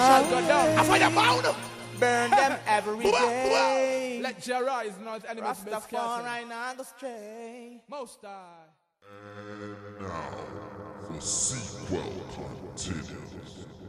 shall go down. I find a bound. Burn them every day. Let your rise, not enemies be scattered. Rastafari not astray. Most High. And now, the sequel continues.